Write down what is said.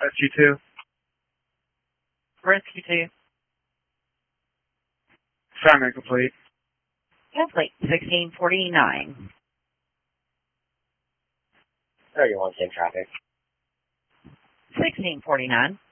SQ2. Rescue 2. Assignment complete. Complete. 1649. 31, same traffic. 1649.